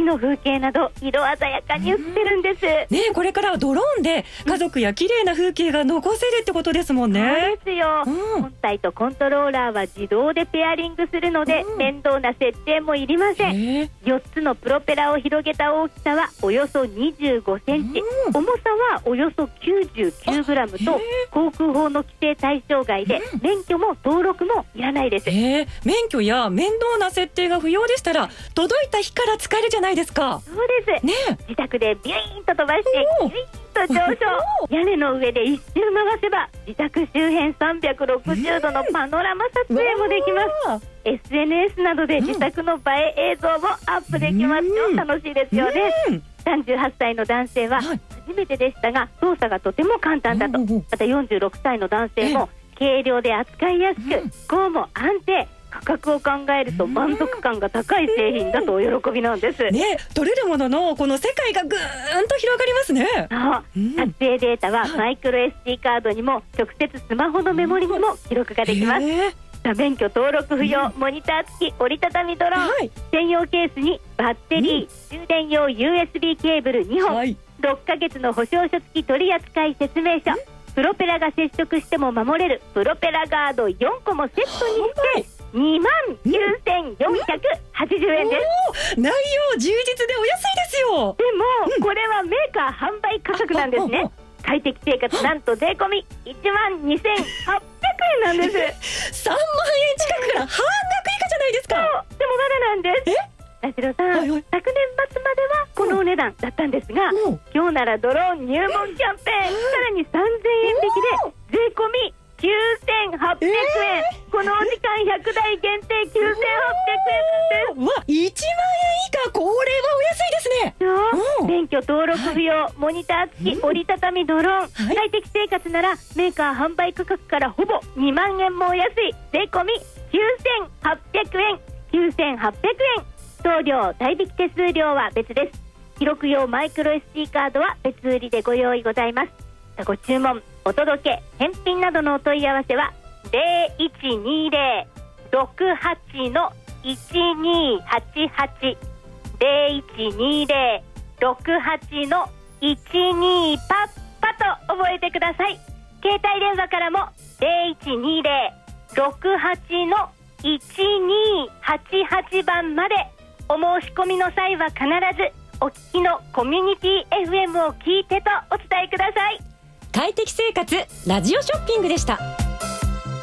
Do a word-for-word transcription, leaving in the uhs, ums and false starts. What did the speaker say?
の風景など色鮮やかに映ってるんです、 ね、これからはドローンで家族や綺麗な風景が残せるってことですもんね。 そうですよ、うん、本体とコントローラーは自動でペアリングするので、うん、面倒な設定もいりません。よっつのプロペラを広げた大きさはおよそにじゅうごセンチ、うん、重さはおよそきゅうじゅうきゅうグラムと航空法の規制対象外で、うん、免許も登録もいらないです。 免許や面倒な設定が不要でしたら届いた日から使えるじゃないですか。 そうです、ね、自宅でビュイーンと飛ばしてギュイーンと上昇屋根の上で一周回せば自宅周辺さんびゃくろくじゅうどのパノラマ撮影もできます。 エスエヌエス などで自宅の映え映像もアップできますよ、うん、楽しいですよね、うん、さんじゅうはっさいの男性は初めてでしたが操作がとても簡単だと、またよんじゅうろくさいの男性も軽量で扱いやすく高も安定、価格を考えると満足感が高い製品だとお喜びなんです、ね、 取れるもののこの世界がぐーんと広がりますね。 そう、うん、撮影データはマイクロ エスディー カードにも直接スマホのメモリにも記録ができます。免許登録不要、うん、モニター付き折りたたみドローン、はい、専用ケースにバッテリー、うん、充電用 ユーエスビー ケーブルにほん、はい、ろっかげつの保証書付き取扱説明書、うん、プロペラが接触しても守れるプロペラガードよんこもセットにしてにまんきゅうせんよんひゃくはちじゅうえんです。 内容充実でお安いですよ。 でも、うん、これはメーカー販売価格なんですね。快適生活なんと税込みいちまんにせんはっぴゃくえんなんですさんまんえん近くから半額以下じゃないですか。 そうでもまだなんです。え田代さん、はいはい、昨年末まではこのお値段だったんですが、うん、今日ならドローン入門キャンペーン、さらにさんぜんえん引きで税込みきゅうせんはっぴゃくえん、えー、このお時間ひゃくだい限定きゅうせんはっぴゃくえんです。 わ、いちまんえん以下、これはお安いですね。 そう、免許登録不要、はい、モニター付き折りたたみドローン、はい、快適生活ならメーカー販売価格からほぼにまんえんもお安い税込みきゅうせんはっぴゃくえん、きゅうせんはっぴゃくえん、送料代引き手数料は別です。記録用マイクロ エスディー カードは別売りでご用意ございます。ご注文、お届け、返品などのお問い合わせは ゼロいちにゼロ ろくはち のいちにはちはち ゼロいちにゼロ ろくはち のいちにパッパと覚えてください。携帯電話からもゼロいちにゼロ ろくはち のいちにはちはちばんまでお申し込みの際は必ずお聞きのコミュニティ エフエム を聞いてとお伝えください。 快適生活ラジオショッピングでした。